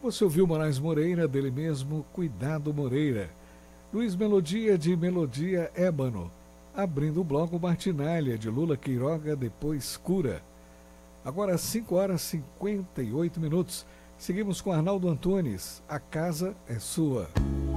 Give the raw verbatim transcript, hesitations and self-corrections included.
Você ouviu Moraes Moreira, dele mesmo, Cuidado Moreira. Luiz Melodia, de Melodia Ébano. Abrindo o bloco, Martinália, de Lula Queiroga, depois Cura. Agora cinco horas e cinquenta e oito minutos. Seguimos com Arnaldo Antunes. A casa é sua.